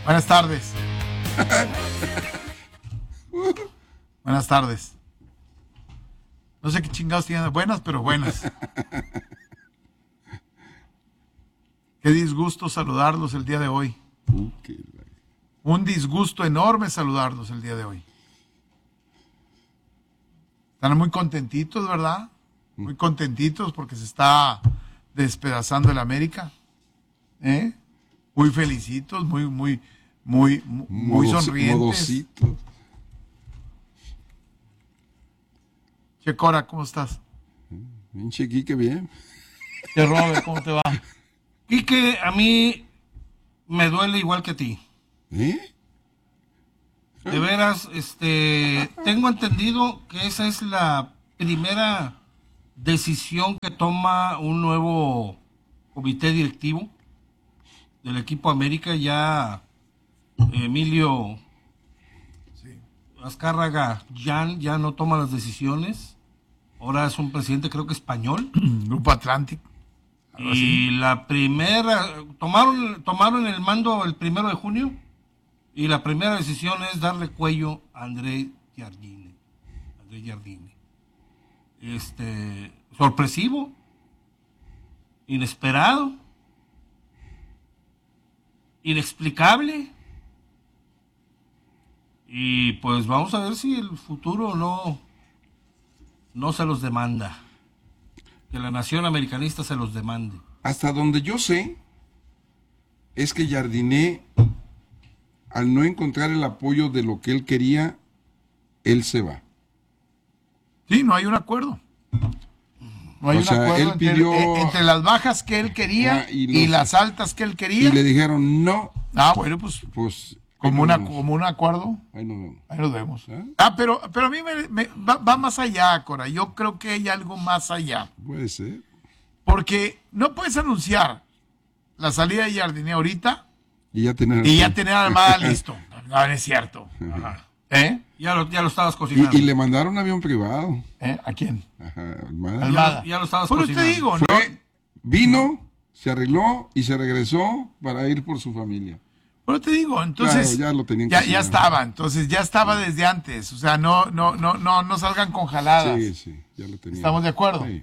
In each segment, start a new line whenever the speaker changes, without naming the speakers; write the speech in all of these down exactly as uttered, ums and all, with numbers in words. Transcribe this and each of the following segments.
Buenas tardes. Buenas tardes. No sé qué chingados tienen buenas, pero buenas. Qué disgusto saludarlos el día de hoy. Un disgusto enorme saludarlos el día de hoy. Están muy contentitos, ¿verdad? Muy contentitos porque se está despedazando el América. ¿Eh? Muy felicitos, muy, muy, muy, muy
Modos,
sonrientes.
Modosito.
Che, Cora, ¿cómo estás?
Pinche Quique, bien.
Che, Robert, ¿cómo te va?
Quique, a mí me duele igual que a ti.
¿Eh?
De veras, este, tengo entendido que esa es la primera decisión que toma un nuevo comité directivo del equipo América. Ya Emilio sí. Azcárraga ya, ya no toma las decisiones. Ahora es un presidente, creo que español.
Grupo Atlántico.
Y así. La primera, tomaron, tomaron el mando el primero de junio. Y la primera decisión es darle cuello a André Jardine. André Jardine. Este, sorpresivo, inesperado, inexplicable. Y pues vamos a ver si el futuro no, no se los demanda. Que la nación americanista se los demande.
Hasta donde yo sé, es que Jardiné, al no encontrar el apoyo de lo que él quería, él se va.
Sí, no hay un acuerdo. No hay
o
un
sea,
acuerdo
él pidió,
entre, entre las bajas que él quería
ah, y, los,
y las altas que él quería.
Y le dijeron no.
Ah, bueno, pues,
pues
como, una, como un acuerdo.
Ahí nos vemos.
Ahí nos vemos.
¿Eh?
Ah, pero, pero a mí me, me va, va más allá, Cora. Yo creo que hay algo más allá.
Puede ser.
Porque no puedes anunciar la salida de Jardine ahorita
y ya tener,
y ya tener a Almada listo. No, no es cierto. Ajá. ¿Eh?
Ya lo, ya lo estabas cocinando.
Y, y le mandaron un avión privado.
¿Eh? ¿A quién?
Ajá, Almada.
Almada.
Ya, ya lo estabas
Pero
cocinando.
te digo,
Fue,
¿no?
Vino, se arregló y se regresó para ir por su familia.
Pero te digo, entonces
claro, ya, lo tenían
ya, ya estaba, entonces ya estaba desde antes. O sea, no, no, no, no, no salgan con jaladas.
Sí, sí, ya lo tenían.
¿Estamos de acuerdo?
Sí.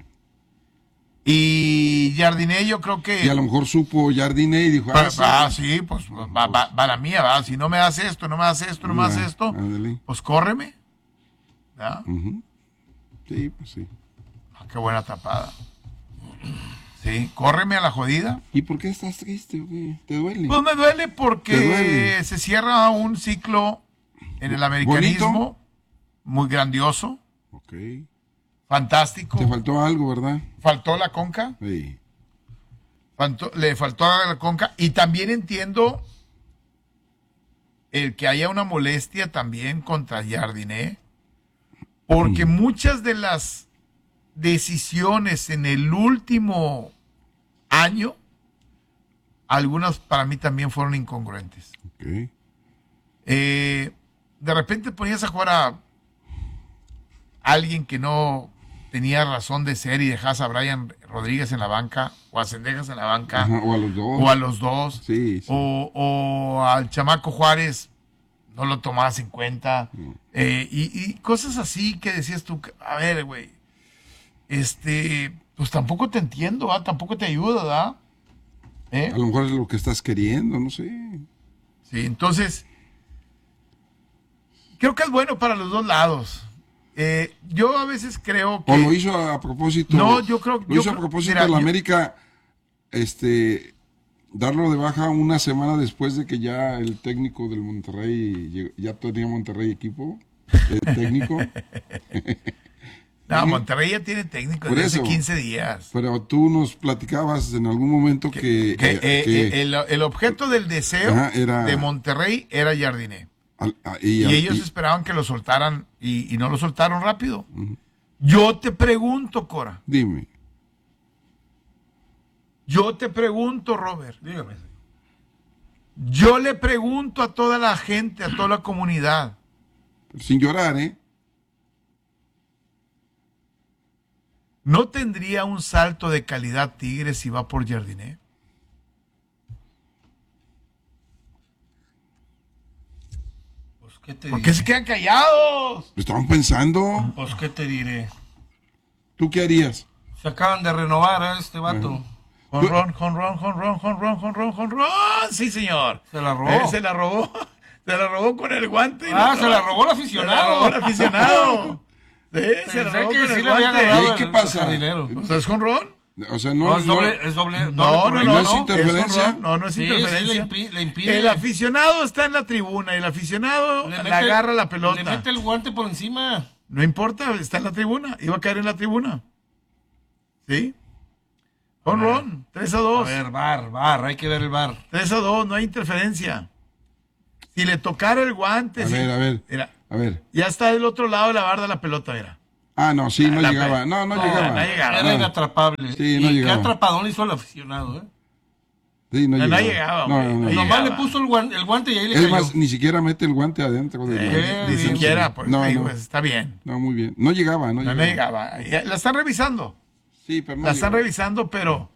Y Jardine, yo creo que...
Y a lo mejor supo Jardine y dijo...
Ah, ah sí, pues va, va, va la mía, ¿verdad? Si no me das esto, no me das esto, no me das esto,
ándale.
Pues córreme. ¿Verdad?
Uh-huh. Sí, pues sí.
Ah, qué buena tapada. Sí, córreme a la jodida.
¿Y por qué estás triste? ¿Qué? ¿Te duele?
Pues me duele porque duele? se cierra un ciclo en el americanismo ¿bonito? Muy grandioso.
Ok.
Fantástico.
Te faltó algo, ¿verdad?
Faltó la conca.
Sí.
Faltó, le faltó la conca. Y también entiendo el que haya una molestia también contra Jardine, porque mm. muchas de las decisiones en el último año, algunas para mí también fueron incongruentes.
Okay.
Eh, de repente ponías a jugar a alguien que no tenía razón de ser y dejas a Brian Rodríguez en la banca, o a Cendejas en la banca,
ajá, o a los dos,
o, a los dos
sí, sí.
O, o al chamaco Juárez, no lo tomabas en cuenta, no. eh, y, y cosas así que decías tú, a ver, güey, este, pues tampoco te entiendo, ¿ah? Tampoco te ayuda, ¿verdad? ¿Eh?
A lo mejor es lo que estás queriendo, no sé.
Sí, entonces, creo que es bueno para los dos lados. Eh, yo a veces creo que...
O lo hizo a, a propósito...
No, yo creo...
Lo
yo
hizo
creo,
a propósito
mira,
de la
yo,
América, este, darlo de baja una semana después de que ya el técnico del Monterrey, ya tenía Monterrey equipo, eh, técnico.
No, Monterrey ya tiene técnico desde hace quince días.
Pero tú nos platicabas en algún momento que...
que, que, eh,
que
eh, el, el objeto del deseo
ajá, era,
de Monterrey era Jardine.
Al, a, y,
y
al,
ellos
y,
esperaban que lo soltaran y, y no lo soltaron rápido. Uh-huh. Yo te pregunto, Cora.
Dime.
Yo te pregunto, Robert.
Dígame.
Yo le pregunto a toda la gente, a toda la comunidad.
Sin llorar, ¿eh?
¿No tendría un salto de calidad Tigres si va por Jardine?
¿qué te
¿Por
diré?
qué se quedan callados?
Lo estaban pensando.
Pues, ¿qué te diré?
¿Tú qué harías?
Se acaban de renovar a este vato.
Jonrón, jonrón, jonrón, jonrón, jonrón, jonrón. Sí, señor.
Se la robó.
Eh, se la robó. Se la robó con el guante. y
Ah,
no-
se la robó el
Se
aficionado.
la robó el aficionado. Sí, se la
Pensé
robó
que
con
sí
el
le había
guante.
agarrado
¿Y qué
el-
pasa?
el jardinero.
O sea, ¿es jonrón?
O sea,
No,
no,
es
no-
doble, es doble, doble
No, no,
correcto,
no,
¿No es
no,
interferencia?
es jonrón. No, no es
Sí, sí,
interferencia.
le impi- le impide.
El aficionado está en la tribuna y el aficionado
Le
le,
mete-
agarra la
Le
pelota.
mete el guante por encima.
No importa, está en la tribuna. Iba a caer en la tribuna. ¿Sí? Jonrón, tres a
A
dos.
ver, bar, bar, hay que ver el bar.
tres a dos, no hay interferencia. Si le tocara el guante.
A
sí.
ver, a ver.
Mira,
A ver.
ya está del otro lado de la barda la pelota, mira.
Ah, no, sí, no
La-
llegaba. No, no,
no,
llegaba.
no llegaba.
Era
No.
inatrapable.
Sí, no
y qué
llegaba.
atrapadón hizo el aficionado, ¿eh?
Sí, no
No, no
llegaba.
llegaba,
No,
güey,
no,
no
no.
llegaba.
Nomás le puso el guante, el guante y ahí le
Es
cayó.
más, ni siquiera mete el guante adentro. del-
Eh,
Qué
ni
bien.
siquiera, pues,
No,
digo,
no.
está bien.
No, muy bien. No llegaba, no
No,
llegaba.
no llegaba. Ya la están revisando.
Sí, pero no
La están
llegaba.
revisando, pero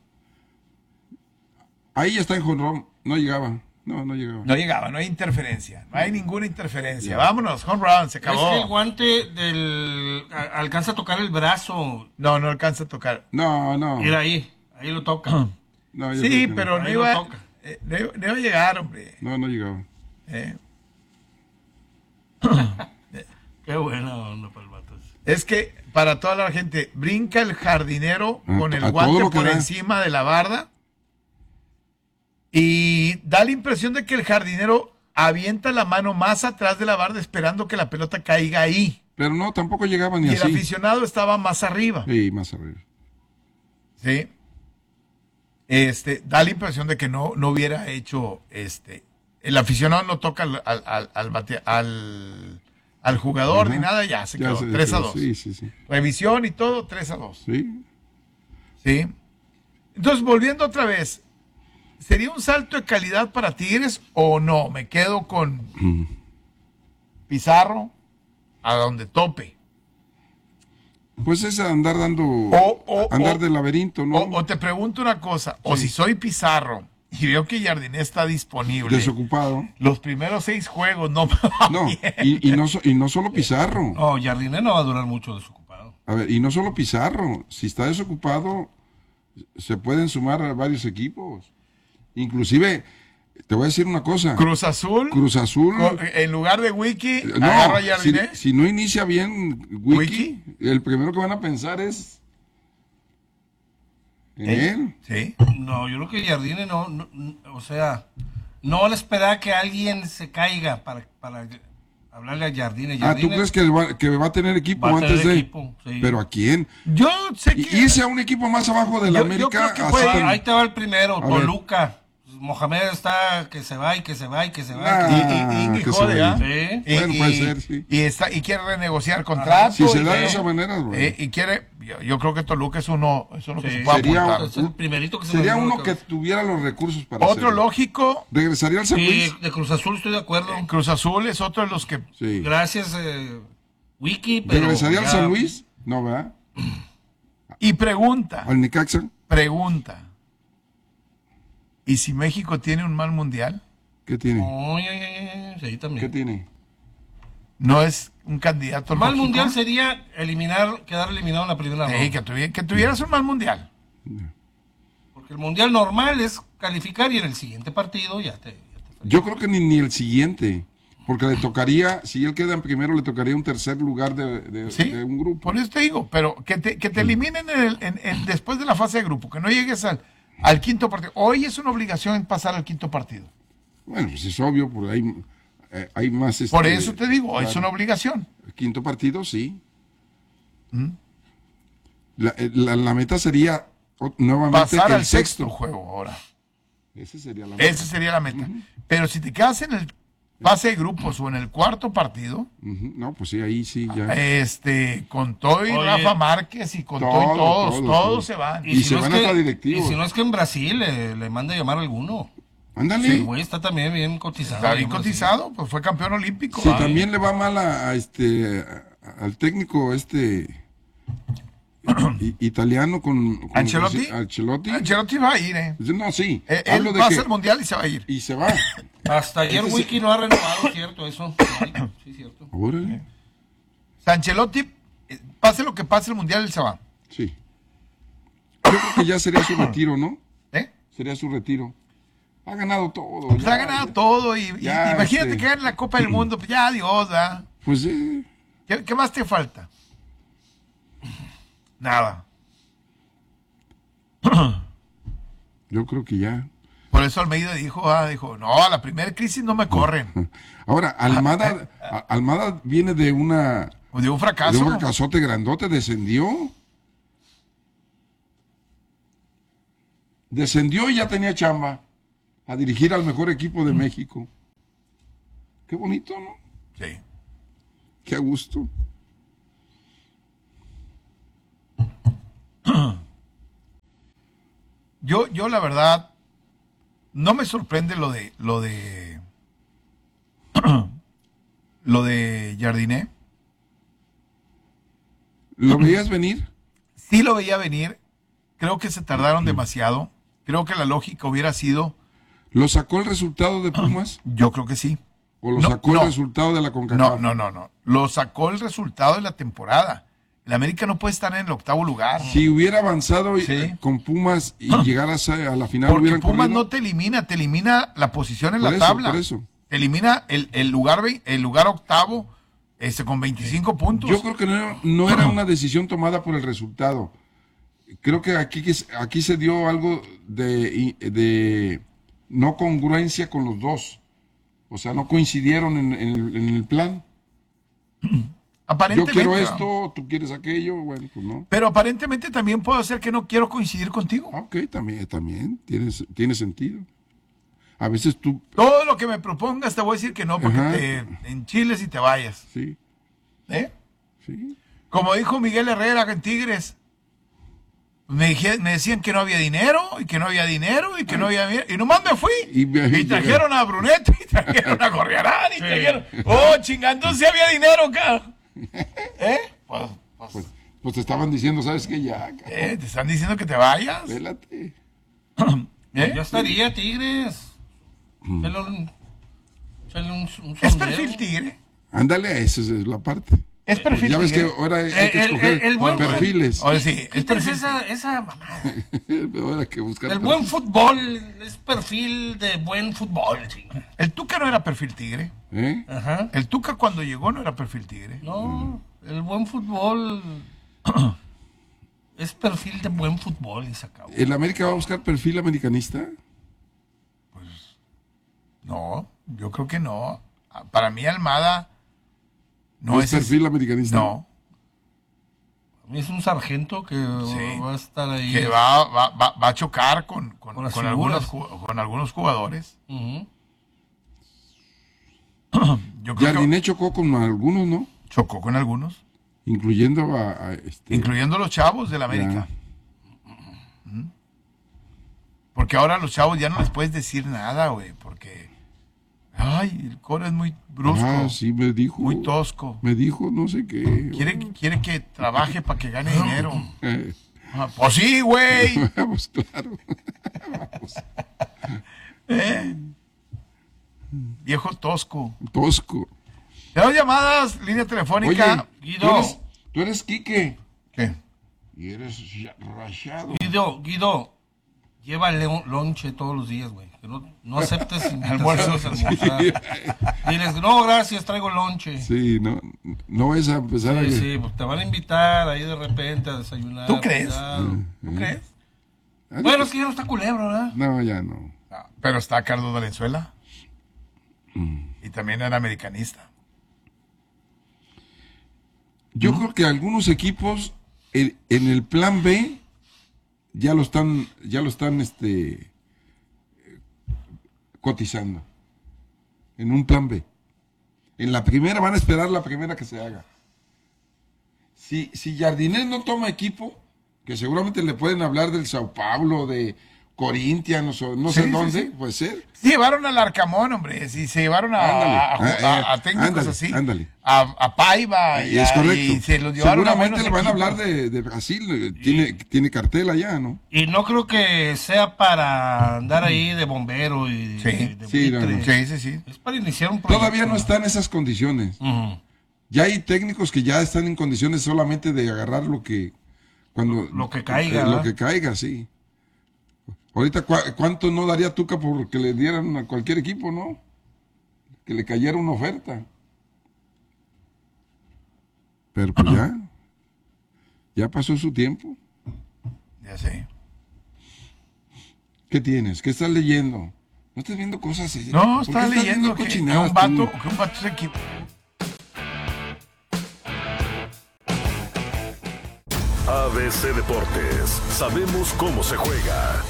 Ahí ya está en jonrón. No llegaba. No, no llegaba.
no llegaba, no hay interferencia. No hay ninguna interferencia.
Ya.
Vámonos, home run, se
Es que el
acabó.
guante del a- alcanza a tocar el brazo.
No, no alcanza a tocar.
No, no.
Mira ahí, ahí lo toca.
No, yo
Sí,
creo que
pero no
Ahí lo
iba,
toca.
eh, no, iba- no iba a llegar, hombre.
No, no llegaba.
Eh,
Qué buena onda para el vato.
Es que para toda la gente, brinca el jardinero
A-
con el
a todo
guante
lo que
por
da.
encima de la barda y da la impresión de que el jardinero avienta la mano más atrás de la barda esperando que la pelota caiga ahí.
Pero no, tampoco llegaba ni
Y el
así.
aficionado estaba más arriba.
Sí, más arriba.
¿Sí? Este, da la impresión de que no, no hubiera hecho, este, el aficionado no toca al, al, al, al, bate- al- al jugador
Ajá.
ni nada, ya se
Ya
quedó.
se-
tres a
se-
dos.
Sí, sí, sí.
Revisión y todo, tres a dos.
Sí.
¿Sí? Entonces, volviendo otra vez, ¿sería un salto de calidad para Tigres o no? Me quedo con Pizarro a donde tope.
Pues es andar dando.
O- o-
andar
o-
de laberinto, ¿no?
O, o te pregunto una cosa, o si soy Pizarro y veo que Jardiné está disponible,
Desocupado.
los primeros seis juegos no me va
No,
bien.
y, y no, so- y no solo Pizarro.
No, Jardine no va a durar mucho desocupado.
A ver, y no solo Pizarro. Si está desocupado, se pueden sumar a varios equipos. Inclusive, te voy a decir una cosa.
Cruz Azul,
Cruz Azul.
co- en lugar de Wiki,
No,
agarra a
si,
Jardiné.
si no inicia bien Wiki,
Wiki.
el primero que van a pensar es en él.
Sí.
No, yo creo que Jardine no, no- no- o sea, no le espera que alguien se caiga para, para hablarle a Jardine.
Ah, ¿tú
Jardine
crees que va, que va a tener equipo
va a
antes
tener
de...?
equipo, sí.
¿Pero a quién?
Yo sé
Y
que...
irse a un equipo más abajo de la
Yo- yo
América.
creo que
hasta-
puede-
Ah, ahí te va el primero,
A ver.
Toluca. Mohamed está que se va y que se va y que se va.
Ah,
que se
Y, y, y, y
que
jode,
se
¿ah?
Sí.
Y-
Bueno,
y-
puede ser, sí.
Y, está, y quiere renegociar contrato.
Si se
y
da de
que-
esa manera, güey.
eh, y quiere, yo, yo creo que Toluca es uno, es uno que
Sí.
se puede
Sería
apuntar.
Es el primerito que se me
Sería
vino a la
uno que
cabeza.
tuviera los recursos para
Otro
hacerlo.
lógico,
¿Regresaría al San
Sí,
Luis?
de Cruz Azul estoy de acuerdo.
Cruz Azul es otro de los que...
Sí.
Gracias, eh, Wiki. Pero
¿Regresaría al
ya-
San Luis? No, ¿verdad?
Y pregunta,
¿Al Necaxa?
pregunta. ¿Y si México tiene un mal mundial?
¿Qué tiene?
Oye, oye, oye, sí,
¿Qué
también.
tiene?
¿No es un candidato
Mal
lógico?
mundial sería eliminar, quedar eliminado en la primera
Sí,
ronda.
que, tuvi- que tuvieras un mal mundial.
Porque el mundial normal es calificar y en el siguiente partido ya te. ya te-
Yo creo que ni, ni el siguiente. Porque le tocaría, si él queda en primero, le tocaría un tercer lugar de, de-
Sí,
de un grupo.
por eso te digo, pero que te, que te eliminen en el- en- en- después de la fase de grupo, que no llegues al, al quinto partido. Hoy es una obligación pasar al quinto partido.
Bueno, pues es obvio, porque hay, eh, hay más... este,
Por eso te digo, hoy es
claro.
una obligación.
El quinto partido, sí.
¿Mm?
La, eh, la- la meta sería o- nuevamente
Pasar
el
al sexto
sexto.
juego ahora.
Ese sería la meta.
Esa sería la meta. Pero si te quedas en el fase de grupos o en el cuarto partido,
Ujú. No, pues sí, ahí sí, ya.
este, con todo y
Oye.
Rafa Márquez y con todo,
Todo,
y todos,
todo,
todos
todo.
se van.
Y se
no
van
es
hasta
que-
directivos.
Y si no es que en Brasil le, le manda a llamar a alguno.
Ándale.
El güey está también bien cotizado.
Está
ahí
bien
en Brasil.
cotizado, pues fue campeón olímpico.
Si
¿va?
también le va mal a, a este a- al técnico este i- italiano con, con
¿Ancelotti?
Ancelotti.
Ancelotti va a ir, ¿eh?
No, sí.
Él, él
Hablo de
va a
que
hacer el mundial y se va a ir.
y se va.
Hasta ayer
Este
Wiki
sí.
no ha renovado, cierto, eso. Sí, sí, cierto.
Órale.
Ancelotti, eh, pase lo que pase el Mundial, él se va.
Sí. Yo creo que ya sería su retiro, ¿no?
¿Eh?
Sería su retiro. Ha ganado todo.
Pues
ya,
ha ganado
ya.
todo y, y
Ya,
imagínate
este-
que gane la Copa del Mundo, pues ya, adiós, ¿verdad?
Pues eh,
¿Qué, qué más te falta? Nada.
yo creo que ya.
Por eso Almeida dijo, ah, dijo, no, a la primera crisis no me corren.
Ahora, Almada, a- Almada viene de una
Pues de un
de
fracaso.
un fracasote grandote, descendió. Descendió y ya tenía chamba a dirigir al mejor equipo de México. Qué bonito, ¿no?
Sí.
Qué a gusto.
Yo, yo la verdad, no me sorprende lo de, lo de, lo de Jardiné.
¿Lo veías venir?
Sí lo veía venir. Creo que se tardaron demasiado. Creo que la lógica hubiera sido,
¿Lo sacó el resultado de Pumas?
yo creo que sí.
¿O lo
No,
sacó
no.
el resultado de la
No,
CONCACAF?
no, no, no. Lo sacó el resultado de la temporada. El América no puede estar en el octavo lugar.
Si hubiera avanzado
Sí.
eh, con Pumas y llegaras a, a la final,
Porque
hubieran
Pumas
corrido.
no te elimina, te elimina la posición en
Por
la
eso,
tabla.
por eso.
Te elimina el, el lugar ve- el lugar octavo este, con veinticinco puntos.
Yo creo que no era, no era una decisión tomada por el resultado. Creo que aquí, aquí se dio algo de, de no congruencia con los dos. O sea, no coincidieron en, en el, en el plan. Yo
Aparentemente,
quiero
¿no?
esto, tú quieres aquello, bueno, pues no.
Pero aparentemente también puedo ser que no quiero coincidir contigo.
Ok, también, también, tiene, tiene sentido. A veces tú,
Todo lo que me propongas te voy a decir que no, porque
Ajá.
te enchiles y te vayas.
sí,
¿Eh?
sí.
Como dijo Miguel Herrera en Tigres, me, dije- me decían que no había dinero, y que no había dinero, y que no había dinero. Y nomás me fui.
Y
Y,
me-
trajeron a Brunete, y trajeron a Gorriarán, y trajeron... ¡Oh, chingando, si había dinero acá! ¿Eh? Pues, pues,
Pues, pues te estaban diciendo, ¿sabes qué? Ya,
eh, te están diciendo que te vayas.
pélate.
¿Eh?
Ya estaría, Tigres. Échale un, échale un, un
Es
sondeo.
perfil tigre.
Ándale, esa es la parte.
Es perfil
Ya ves que
tigre.
ahora hay
Eh,
que
el-
escoger
el- el buen-
perfiles.
Ahora sí, es
Quítense
perfil.
esa, esa mamada.
Ahora hay que buscar
El
perfiles.
buen fútbol es perfil de buen fútbol, chinga.
El Tuca no era perfil tigre.
¿Eh?
Ajá.
El Tuca cuando llegó no era perfil tigre.
No, el buen fútbol es perfil de buen fútbol y se acabó.
¿El América va a buscar perfil americanista?
No, yo creo que no. Para mí Almada no
¿No
es...
es perfil americanista?
No,
Es un sargento que
Sí.
va a estar ahí.
que va, va, va, va a chocar con, con,
Con las
con
figuras.
algunos, ju- con algunos jugadores.
Ujú.
Yo creo
Jardiné chocó con algunos, ¿no?
que chocó con algunos,
Incluyendo a, a este.
incluyendo los chavos del América. Ujú. Porque ahora a los chavos ya no les puedes decir nada, güey, porque... Ay, el coro es muy brusco,
Ah, sí, me dijo.
muy tosco.
Me dijo no sé qué.
Quiere, quiere que trabaje para que gane dinero.
Eh,
Ah, pues sí, güey.
vamos, claro. Vamos.
¿Eh? Viejo tosco.
Tosco.
Te doy llamadas, línea
Oye,
telefónica.
tú
Guido.
eres, tú eres Quique.
¿Qué?
Y eres ya- rayado.
Guido, Guido, lleva leo- lonche todos los días, güey. Que no, no aceptes
Almuerzo.
invitaciones a almorzar. Diles, no, gracias, traigo lonche. Sí,
Sí, no, no vas a empezar a...
sí, pues te van a invitar ahí de repente a desayunar.
¿Tú crees?
cuidado.
¿Tú crees?
Ah,
Bueno, es que ya no está culebro, ¿verdad?
No, ya no.
No, pero está Carlos Valenzuela. Y también era americanista.
Yo creo que algunos equipos en, en el plan B ya lo están, ya lo están este, cotizando. En un plan B. En la primera van a esperar la primera que se haga. Si, si Jardiné no toma equipo, que seguramente le pueden hablar del Sao Paulo, de Corinthians o no
Sí,
sé
sí,
dónde,
sí.
puede ser.
Se llevaron al Arcamón, hombre. Sí, se llevaron a,
Ándale,
a, a,
ah,
a- a técnicos
ándale,
así.
ándale.
A, a Paiva.
Y
y,
es
a-
correcto.
y se los llevaron a
Seguramente
buenos
le van a
equipos.
hablar de, de Brasil. eh, Tiene, tiene cartel allá, ¿no?
Y no creo que sea para andar ahí de bombero y
Sí,
de, de
sí,
buitre.
no, no.
Sí, sí, sí.
Es para iniciar un proyecto.
Todavía no está en esas condiciones.
Ujú.
Ya hay técnicos que ya están en condiciones solamente de agarrar lo que cuando
Lo que caiga,
eh, lo
¿verdad?
que caiga, sí. Ahorita ¿cu- cuánto no daría Tuca por que le dieran a cualquier equipo, ¿no? Que le cayera una oferta. Pero pues ya ya pasó su tiempo.
Ya sé.
¿Qué tienes? ¿Qué estás leyendo? No estás viendo cosas así.
No,
¿Por qué
estaba
estás
leyendo
viendo
que, que
cochinadas
un vato,
tú?
que un vato se equivocó.
A B C Deportes, sabemos cómo se juega.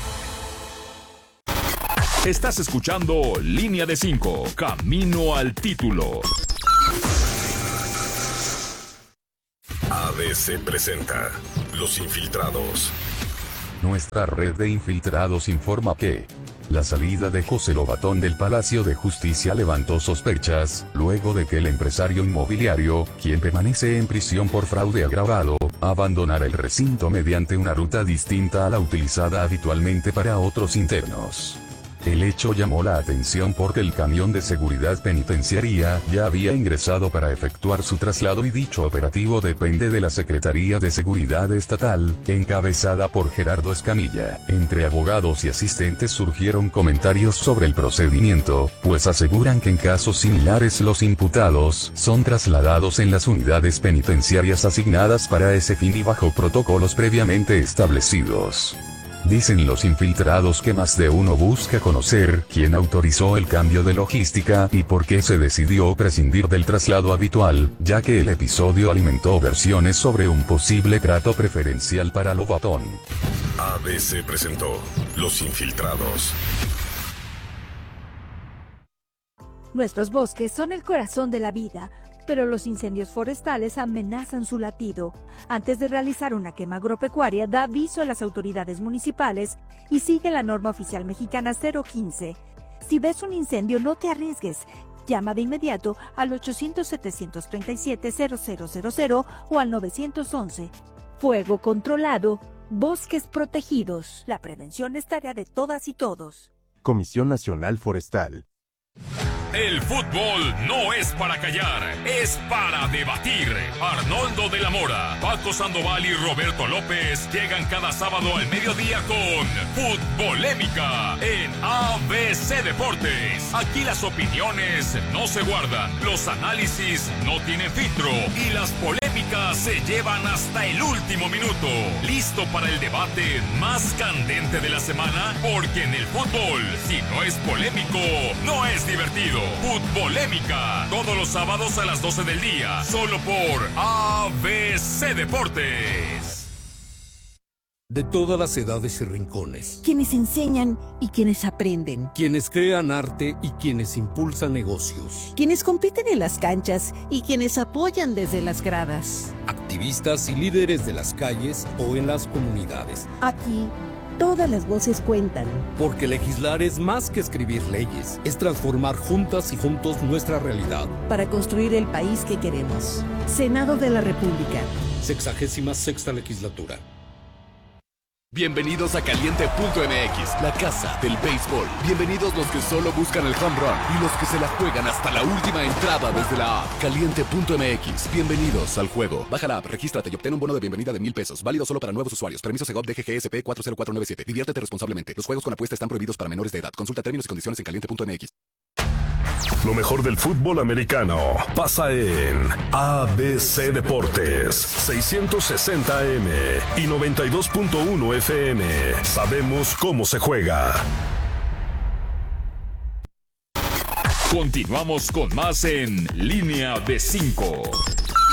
Estás escuchando Línea de cinco, Camino al título.
A B C presenta Los Infiltrados.
Nuestra red de infiltrados informa que la salida de José Lobatón del Palacio de Justicia levantó sospechas, luego de que el empresario inmobiliario, quien permanece en prisión por fraude agravado, abandonara el recinto mediante una ruta distinta a la utilizada habitualmente para otros internos. El hecho llamó la atención porque el camión de seguridad penitenciaria ya había ingresado para efectuar su traslado y dicho operativo depende de la Secretaría de Seguridad Estatal, encabezada por Gerardo Escamilla. Entre abogados y asistentes surgieron comentarios sobre el procedimiento, pues aseguran que en casos similares los imputados son trasladados en las unidades penitenciarias asignadas para ese fin y bajo protocolos previamente establecidos. Dicen los infiltrados que más de uno busca conocer quién autorizó el cambio de logística y por qué se decidió prescindir del traslado habitual, ya que el episodio alimentó versiones sobre un posible trato preferencial para Lobatón.
A B C presentó Los Infiltrados.
Nuestros bosques son el corazón de la vida, pero los incendios forestales amenazan su latido. Antes de realizar una quema agropecuaria, da aviso a las autoridades municipales y sigue la norma oficial mexicana cero quince. Si ves un incendio, no te arriesgues. Llama de inmediato al ochocientos, setecientos treinta y siete, cero cero cero cero o al novecientos once. Fuego controlado, bosques protegidos. La prevención es tarea de todas y todos.
Comisión Nacional Forestal.
El fútbol no es para callar, es para debatir. Arnoldo de la Mora, Paco Sandoval y Roberto López llegan cada sábado al mediodía con Futbolémica en A B C Deportes. Aquí las opiniones no se guardan, los análisis no tienen filtro y las polémicas se llevan hasta el último minuto. ¿Listo para el debate más candente de la semana? Porque en el fútbol, si no es polémico, no es divertido. Futbolémica, todos los sábados a las doce del día, solo por A B C Deportes.
De todas las edades y rincones,
Quienes enseñan y quienes aprenden.
quienes crean arte y quienes impulsan negocios,
Quienes compiten en las canchas y quienes apoyan desde las gradas.
activistas y líderes de las calles o en las comunidades.
Aquí, todas las voces cuentan.
Porque legislar es más que escribir leyes, es transformar juntas y juntos nuestra realidad.
Para construir el país que queremos. Senado de la República.
Sexagésima sexta legislatura.
Bienvenidos a Caliente punto M X, la casa del béisbol. Bienvenidos los que solo buscan el home run y los que se la juegan hasta la última entrada desde la app. Caliente punto M X, bienvenidos al juego. Baja la app, regístrate y obtén un bono de bienvenida de mil pesos. Válido solo para nuevos usuarios. Permiso Segov D G G S P cuatro cero cuatro nueve siete. Diviértete responsablemente. Los juegos con apuesta están prohibidos para menores de edad. Consulta términos y condiciones en caliente punto M X.
Lo mejor del fútbol americano pasa en A B C Deportes, seiscientos sesenta A M y noventa y dos punto uno F M. Sabemos cómo se juega.
Continuamos con más en Línea de cinco.